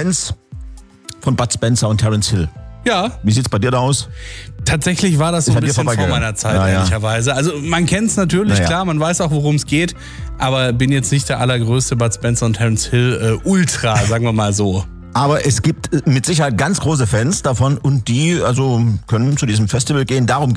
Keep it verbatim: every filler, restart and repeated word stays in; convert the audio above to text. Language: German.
Fans von Bud Spencer und Terence Hill. Ja. Wie sieht's bei dir da aus? Tatsächlich war das so Ist ein an dir bisschen vor vorbeigegangen? meiner Zeit, Ja, ja. ehrlicherweise. Also man kennt es natürlich, Naja. klar, man weiß auch, worum es geht, aber bin jetzt nicht der allergrößte Bud Spencer und Terence Hill äh, Ultra, sagen wir mal so. Aber es gibt mit Sicherheit ganz große Fans davon und die also können zu diesem Festival gehen. Darum